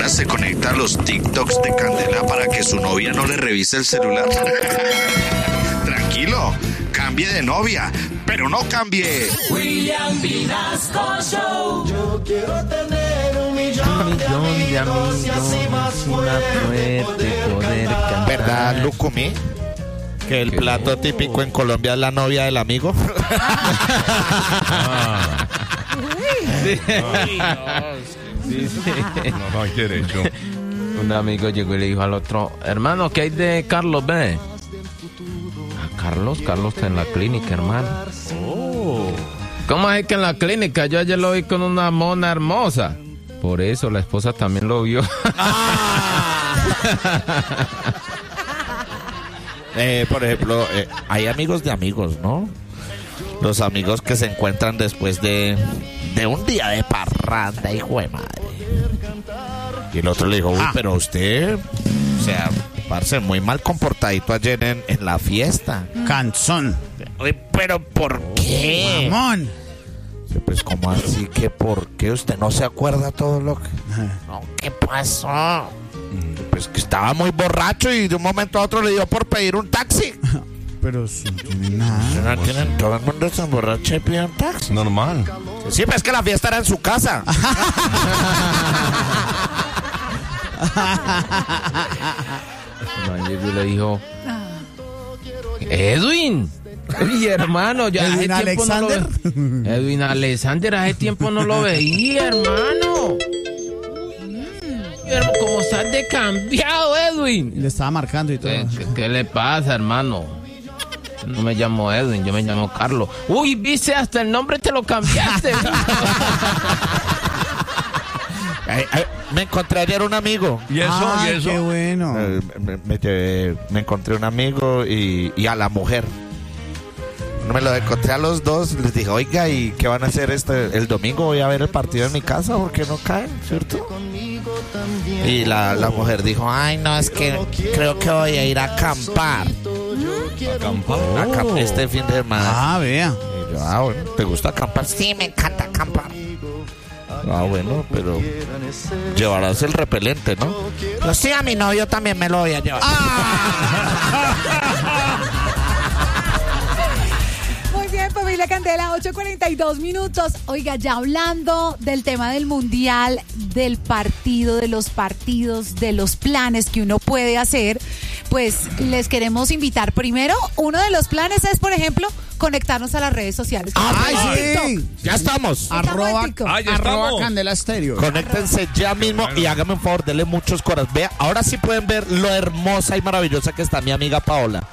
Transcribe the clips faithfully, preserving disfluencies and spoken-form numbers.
ahora se conecta a los TikToks de Candela para que su novia no le revise el celular. Tranquilo, cambie de novia, pero no cambie. William Vinasco Show. Yo quiero tener un millón, Un millón de amigos y así más y una fuerte suerte poder cantar. ¿Verdad, Lucumí? Que el Qué plato loco. típico en Colombia es la novia del amigo. Sí. Sí, sí. No, no hay derecho. Un amigo llegó y le dijo al otro, hermano, ¿qué hay de Carlos B? Ah, Carlos, Carlos está en la clínica, hermano. Oh. ¿Cómo es que en la clínica? Yo ayer lo vi con una mona hermosa. Por eso la esposa también lo vio. Eh, por ejemplo, eh, hay amigos de amigos, ¿no? Los amigos que se encuentran después de, de un día de parranda, hijo de madre. Y el otro le dijo, uy, pero usted, o sea, parce, muy mal comportadito ayer en, en la fiesta. Canzón. Uy, pero ¿por qué? Mamón. Pues, ¿cómo así que por qué? ¿Usted no se acuerda todo lo que...? No, ¿qué pasó? Pues que estaba muy borracho y de un momento a otro le dio por pedir un taxi. Pero eso no tiene nada. ¿No tienen, todo el mundo se emborracha y pide un taxi? Normal. Sí, pues es que la fiesta era en su casa. Man llegó y le dijo, Edwin. Oye, hermano, ya hace Edwin tiempo no lo Alexander. ve- Edwin Alexander, hace tiempo no lo veía, hermano. Pero como estás de cambiado, Edwin. Le estaba marcando y todo. ¿Qué, qué- qué le pasa, hermano? No me llamo Edwin, yo me llamo Carlos. Uy, viste, hasta el nombre te lo cambiaste. Ay, ay, me encontré ayer un amigo. ¿Y eso? Ay, ¿Y eso? qué bueno. Eh, me, me llevé- me encontré un amigo y, y a la mujer. Me lo encontré a los dos. Les dije, oiga, ¿y qué van a hacer este el domingo? Voy a ver el partido en mi casa porque no caen, ¿cierto? Y la, la mujer dijo, ay, no, es que creo que voy a ir a acampar. Acampar. Acamp- este fin de semana. Ah, vea. Y yo, ah, bueno, ¿te gusta acampar? Sí, me encanta acampar. Ah, bueno, pero llevarás el repelente, ¿no? Pues sí, a mi novio también me lo voy a llevar. Muy bien, familia Candela, ocho cuarenta y dos minutos. Oiga, ya hablando del tema del mundial, del partido, de los partidos, de los planes que uno puede hacer, pues les queremos invitar. Primero, uno de los planes es, por ejemplo, conectarnos a las redes sociales. ¡Ay, Estamos en sí! TikTok. Ya estamos. Estamos Arroba, en TikTok. Ah, ya arroba estamos. Candela Estéreo. Conéctense ya mismo y háganme un favor, denle muchos corazones. Vea, ahora sí pueden ver lo hermosa y maravillosa que está mi amiga Paola.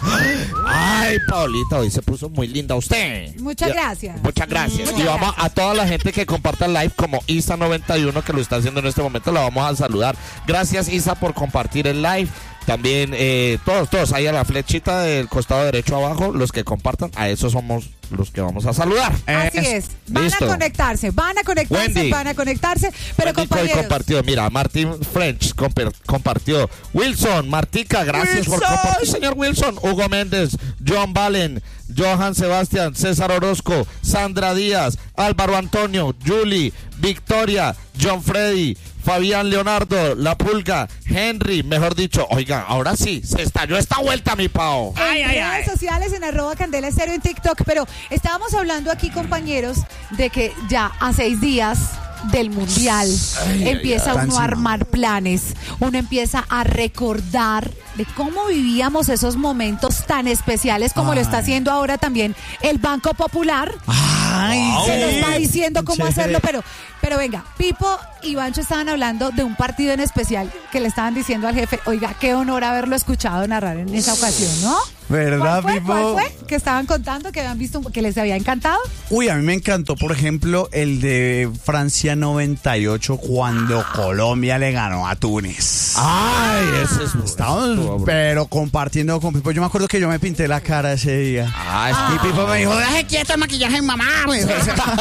Ay, Paolita, hoy se puso muy linda usted. Muchas Ya- gracias. Muchas gracias. Muchas y vamos gracias. a toda la gente que comparta el live, como Isa noventa y uno que lo está haciendo en este momento, la vamos a saludar. Gracias, Isa, por compartir el live. También eh, todos, todos, ahí a la flechita del costado derecho abajo, los que compartan, a esos somos los que vamos a saludar. Así es. Van Listo. a conectarse, van a conectarse, Wendy. van a conectarse. Pero Wendy Coy compañeros, compartió, mira, Martín French comper- compartió, Wilson, Martica, gracias por Wilson. compartir, señor Wilson, Hugo Méndez, John Valen, Johan Sebastián, César Orozco, Sandra Díaz, Álvaro Antonio, Julie, Victoria, John Freddy, Fabián Leonardo, La Pulga, Henry, mejor dicho, oiga, ahora sí, se estalló esta vuelta, mi Pao. en redes sociales, en arroba Candela Estéreo en TikTok, pero estábamos hablando aquí, compañeros, de que ya a seis días del mundial empieza uno a armar planes, uno empieza a recordar de cómo vivíamos esos momentos tan especiales como lo está haciendo ahora también el Banco Popular. Ay, Se nos sí. está diciendo cómo Chévere. hacerlo, pero, pero venga, Pipo y Bancho estaban hablando de un partido en especial que le estaban diciendo al jefe, oiga, qué honor haberlo escuchado narrar en esa ocasión, ¿no? ¿Verdad, ¿Cuál fue? Pipo? ¿Cuál fue? Que estaban contando, que habían visto, un- que les había encantado. Uy, a mí me encantó, por ejemplo, el de Francia noventa y ocho cuando Colombia le ganó a Túnez. Ay, ese es... Estábamos, pero compartiendo con Pipo. Yo me acuerdo que yo me pinté la cara ese día. Ah, es Y que Pipo me dijo, deje quieto el maquillaje, mamá. Me dijo.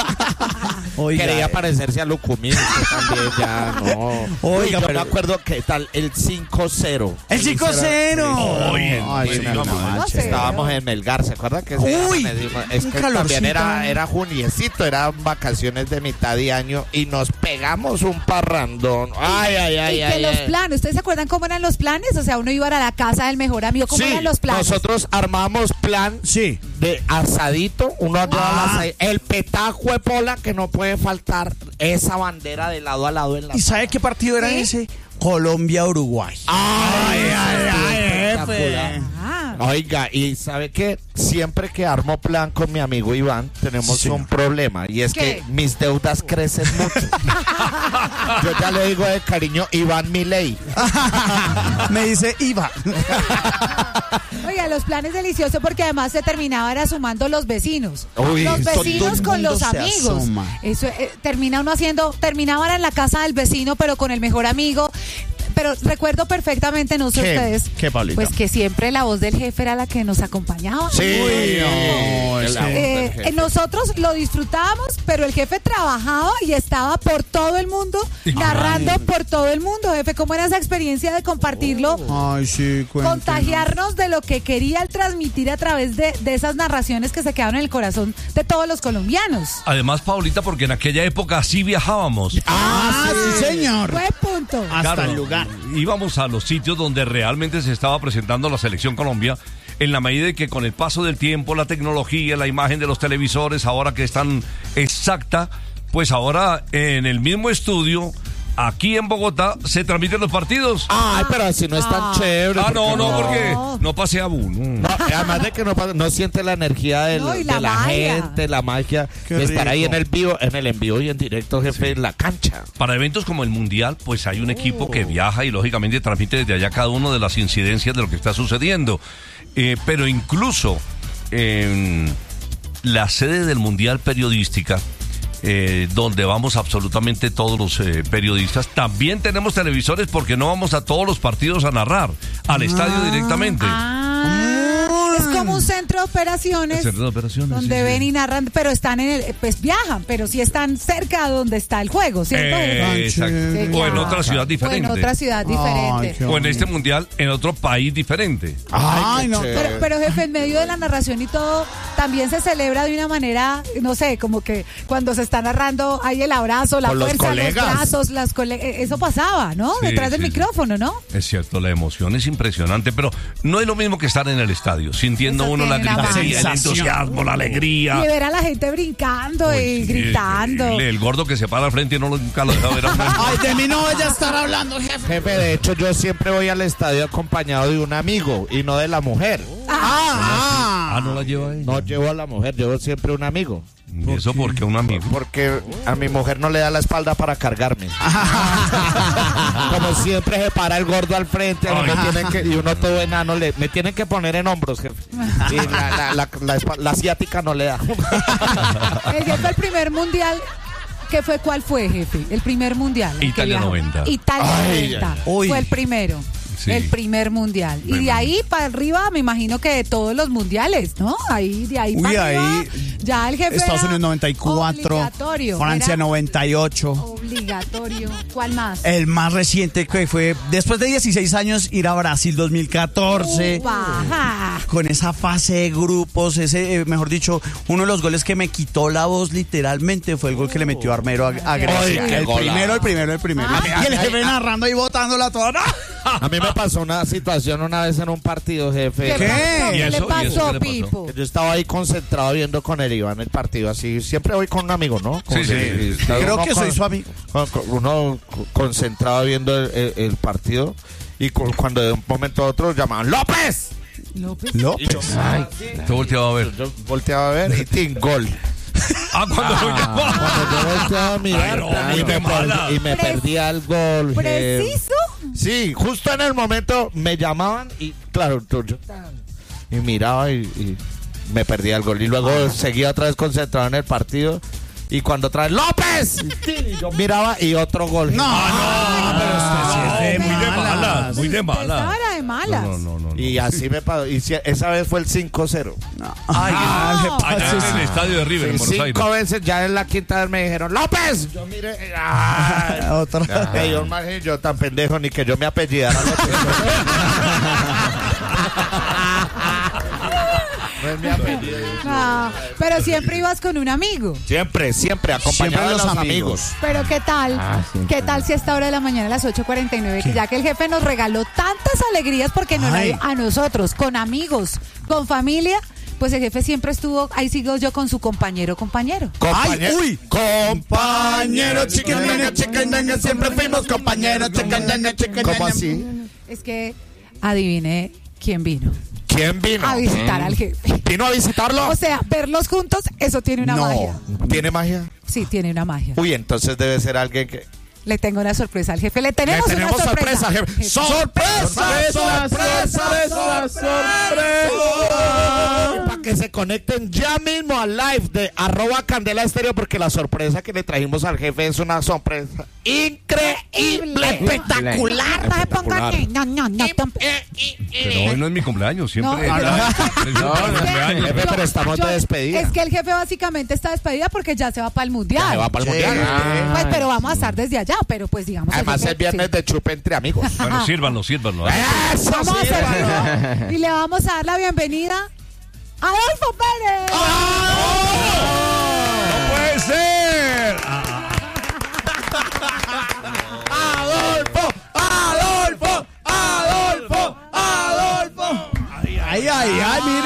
Oiga, quería eh, parecerse a Lucumí, usted también ya, no. Oiga, Uy, yo pero- me acuerdo que tal, el cinco cero. El cinco cero. Ay, Ay, sí, sí, no, no, no, No, chévere. cero. Estábamos en Melgar, ¿se acuerdan? Que se Uy, llama? Medimos- es un que calorcito. también era, era juniecito, eran vacaciones de mitad de año y nos pegamos un parrandón. Ay, ay, ay, y ay. que los ay. planes, ¿ustedes se acuerdan cómo eran los planes? O sea, uno iba a la casa del mejor amigo, ¿cómo Sí, eran los planes? nosotros armamos plan Sí. de asadito, uno lleva Ah. el asadi- el petajo de pola que no puede faltar, esa bandera de lado a lado en la ¿Y sabe qué partido era ¿Sí? ese? Colombia-Uruguay. Ay, ay, ay, espectacular. jefe. Ah, Oiga, y sabe que siempre que armo plan con mi amigo Iván, tenemos Sí. un problema, y es ¿Qué? que mis deudas crecen mucho. Yo ya le digo de cariño Iván Milei. Me dice Iva. oiga, los planes deliciosos porque además se terminaba era sumando los vecinos. Uy, los todo vecinos el con mundo los se amigos. asoma. Eso eh, termina uno haciendo, terminaban en la casa del vecino, pero con el mejor amigo. Pero recuerdo perfectamente, no sé ¿Qué? ustedes, ¿Qué, Pablito? pues que siempre la voz del jefe era la que nos acompañaba. Sí, Uy, no, el ese- amor del Eh, jefe. nosotros lo disfrutábamos, pero el jefe trabajaba y estaba por todo el mundo, narrando por todo el mundo. Jefe, ¿cómo era esa experiencia de compartirlo? Ay, sí, cuéntenos. Contagiarnos de lo que quería él transmitir a través de, de esas narraciones que se quedaron en el corazón de todos los colombianos. Además, Paulita, porque en aquella época sí viajábamos. Ah, sí, señor. Buen punto. Hasta Claro, el lugar. íbamos a los sitios donde realmente se estaba presentando la selección Colombia, en la medida de que con el paso del tiempo, la tecnología, la imagen de los televisores, ahora que es tan exacta, pues ahora en el mismo estudio, aquí en Bogotá, se transmiten los partidos. Ay, pero así no es tan Ah. chévere. Ah, no, porque no, porque No. no pasea uno. No, además de que no, pasa- no siente la energía del- No, y la de la magia. gente, la magia Qué de estar ahí rico. en el vivo, en el en vivo y en directo, jefe, en la cancha. Para eventos como el Mundial, pues hay un equipo que viaja y lógicamente transmite desde allá cada uno de las incidencias de lo que está sucediendo. Eh, pero incluso en la sede del Mundial Periodística, eh, donde vamos absolutamente todos los eh, periodistas, también tenemos televisores porque no vamos a todos los partidos a narrar, al estadio directamente. Ah, es como un centro de operaciones. El centro de operaciones, Donde sí, ven sí. y narran, pero están en el, pues viajan, pero sí están cerca de donde está el juego, ¿cierto? Eh, exacto. Sí, O en claro. otra ciudad O en diferente. otra ciudad diferente. qué O en este bonito. Mundial en otro país diferente. Ay, qué no. chévere. Pero, pero jefe, en medio de la narración y todo, también se celebra de una manera, no sé, como que cuando se está narrando hay el abrazo, la Con los fuerza, los, colegas. brazos, las cole- eh, eso pasaba, ¿no? Sí, Detrás del sí, sí. micrófono, ¿no? Es cierto, la emoción es impresionante, pero no es lo mismo que estar en el estadio, sintiendo Eso uno la tiene la gritería, el sensación. entusiasmo, la alegría. Y ver a la gente brincando Uy, y sí, gritando. El, el gordo que se para al frente y no lo- nunca lo deja ver a uno. Ay, de mí no vaya a estar hablando, jefe. Jefe, de hecho, yo siempre voy al estadio acompañado de un amigo y no de la mujer. Ah, Ah, no la lleva ahí. No llevo a la mujer, llevo siempre un amigo. ¿Y eso porque un amigo? Porque a mi mujer no le da la espalda para cargarme. Como siempre se para el gordo al frente, a mí me tienen que, y uno todo enano, le, me tienen que poner en hombros, jefe. Y la, la, la, la espa- la asiática no le da. El jefe, el primer mundial, ¿qué fue? ¿Cuál fue, jefe? El primer mundial. el que Italia viajó. noventa. Italia Ay, noventa. ay. Uy. Fue el primero. Sí. El primer mundial. Y de ahí para arriba, me imagino que de todos los mundiales, ¿no? Ahí, de ahí Uy, para arriba, ahí, ya el jefe Estados era Unidos noventa y cuatro, obligatorio, Francia era noventa y ocho. obligatorio. ¿Cuál más? El más reciente que fue después de dieciséis años ir a Brasil dos mil catorce. Upa. Con esa fase de grupos, ese, eh, mejor dicho, uno de los goles que me quitó la voz literalmente fue el gol que le metió Armero a, a Grecia. Ay, qué el golazo. primero, el primero, el primero. Ah. Y el jefe narrando y botándola toda. ¡No! A mí me pasó una situación una vez en un partido, jefe. ¿Qué, ¿Qué? pasó? ¿Y ¿Qué eso? le ¿Y eso pasó, qué le pasó? Pipo? Yo estaba ahí concentrado viendo con el Iván el partido, así. Siempre voy con un amigo, ¿no? Como Sí, sí, que- sí. está Creo uno que con- soy su amigo. con- con- Uno co- concentrado viendo el, el- el partido y cu- cuando de un momento a otro llamaban ¡López! López. López. Te volteaba a ver. Yo volteaba a ver y ¡tin! Gol. Ah, cuando lo llamaba. Cuando yo volteaba a mirar Ay, no, y, muy me mala. perdí, y me Pre- perdía el gol. jefe. ¿Preciso? Sí, justo en el momento me llamaban y claro, yo, yo tan- y miraba y, y me perdía el gol. Y luego seguía otra vez concentrado en el partido. Y cuando otra vez ¡López! Y yo miraba y otro gol. No, no, pero usted sí es de muy de malas. malas, muy de Usted malas. estaba de malas. No, no, no, no. Y así me pasó. Y si- esa vez fue el cinco cero. Ay, Ah. no, le Allá pases. en el estadio de River, en Buenos Aires. Cinco veces ya en la quinta vez me dijeron ¡López! Yo miré. ¡Ay! Otra. Que yo, margen, yo tan pendejo ni que yo me apellidara López. No es mi apellido. No, pero siempre ibas con un amigo. Siempre, siempre, acompañado de los amigos. Pero ¿qué tal? Ah, sí, ¿Qué tal si a esta hora de la mañana, a las ocho cuarenta y nueve, que ya que el jefe nos regaló tantas alegrías, porque no Ay. nadie- a nosotros, con amigos, con familia, pues el jefe siempre estuvo, ahí sigo yo con su compañero, compañero. Compañero, Ay, uy. compañero, chiquinanga, chiquinanga, siempre fuimos compañeros, chiquinanga, chiquinanga. ¿Cómo así? Es que adivine quién vino ¿Quién vino? a visitar al jefe. ¿Vino a visitarlo? O sea, verlos juntos, eso tiene una No. magia. ¿Tiene magia? Sí, tiene una magia. Uy, entonces debe ser alguien que... Le tengo una sorpresa al jefe. Le tenemos, Le tenemos una sorpresa. sorpresa, jefe. ¡Sorpresa! ¡Sorpresa! ¡Sorpresa! Para que se conecten ya mismo al live de arroba Candela Estéreo, porque la sorpresa que le trajimos al jefe es una sorpresa increíble, espectacular. No se pongan, no, no, no, tam- Pero hoy no es mi cumpleaños, siempre. No, Cada- no, no, cumpleaños. Jefe, pero estamos Yo- de despedida. Es que el jefe básicamente está despedida porque ya se va para el mundial. Se va para el mundial. Pues, pero vamos a estar desde allá, pero pues digamos. el Además jefe- es viernes sí. de chupe entre amigos. Bueno, sírvanlo, sírvanlo. ¡Eso, Vamos a sí, hacerlo. Y le vamos a dar la bienvenida a Adolfo Pérez. ¡No puede ser! ¡Adolfo! ¡Adolfo! ¡Adolfo! ¡Adolfo! Ay, ay, ay, mire.